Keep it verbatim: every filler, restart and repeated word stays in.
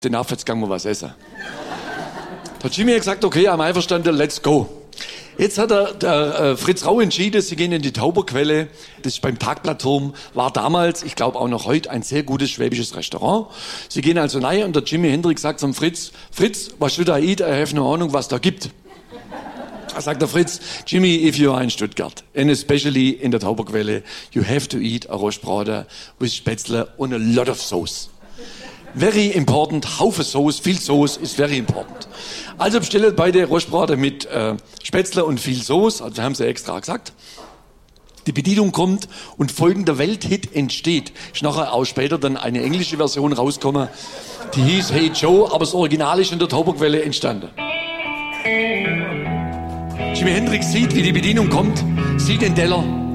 danach jetzt gehen wir was essen. Der Jimmy hat gesagt, okay, am einverstanden, let's go. Jetzt hat der, der äh, Fritz Rau entschieden, sie gehen in die Tauberquelle. Das ist beim Parkplatzturm, war damals, ich glaube auch noch heute, ein sehr gutes schwäbisches Restaurant. Sie gehen also rein und der Jimi Hendrix sagt zum Fritz, Fritz, was should I eat? I have no Ahnung, was da gibt. Da sagt der Fritz, Jimmy, if you are in Stuttgart, and especially in der Tauberquelle, you have to eat a Rostbraten with Spätzle and a lot of sauce. Very important, Haufe Sauce, viel Sauce ist very important. Also bestellt beide Rostbraten mit äh, Spätzle und viel Sauce, also haben sie extra gesagt. Die Bedienung kommt und folgender Welthit entsteht. Ist nachher auch später dann eine englische Version rausgekommen, die hieß Hey Joe, aber das Original ist in der Tauberquelle entstanden. Jimi Hendrix sieht, wie die Bedienung kommt, sieht den Teller